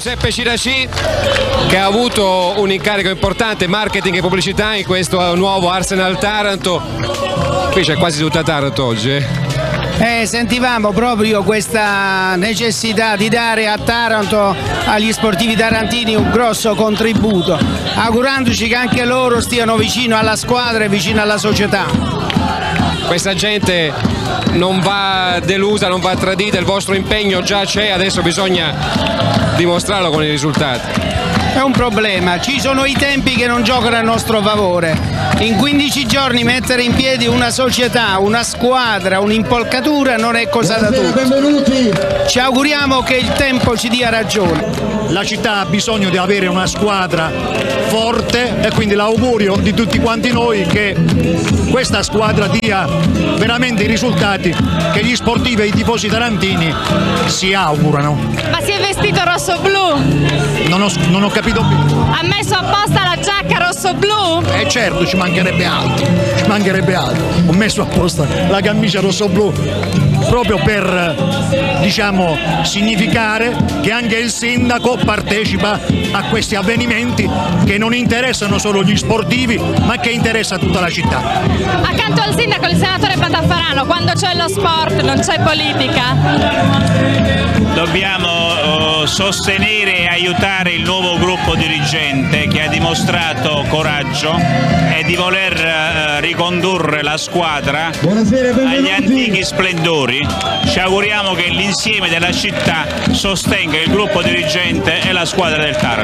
Giuseppe Ciraci, che ha avuto un incarico importante, marketing e pubblicità, in questo nuovo Arsenal Taranto. Qui c'è quasi tutta Taranto oggi. Sentivamo proprio questa necessità di dare a Taranto, agli sportivi tarantini, un grosso contributo, augurandoci che anche loro stiano vicino alla squadra e vicino alla società. Questa gente non va delusa, non va tradita, il vostro impegno già c'è, adesso bisogna dimostrarlo con i risultati. È un problema, ci sono i tempi che non giocano a nostro favore. In 15 giorni mettere in piedi una società, una squadra, un'impalcatura non è cosa da tutti. Ci auguriamo che il tempo ci dia ragione. La città ha bisogno di avere una squadra forte e quindi l'augurio di tutti quanti noi che questa squadra dia veramente i risultati che gli sportivi e i tifosi tarantini si augurano. Ma si è vestito rosso-blu? Non ho capito più. Ha messo apposta la giacca rosso-blu? Certo, ci mancherebbe altro. Ho messo apposta la camicia rosso-blu proprio per, diciamo, significare che anche il sindaco partecipa a questi avvenimenti che non interessano solo gli sportivi ma che interessa tutta la città. Accanto al sindaco il senatore Patafarano, quando c'è lo sport non c'è politica? Dobbiamo sostenere e aiutare il nuovo gruppo dirigente che ha dimostrato coraggio e di voler ricondurre la squadra agli antichi splendori. Ci auguriamo che l'insieme della città sostenga il gruppo dirigente e la squadra del Taranto.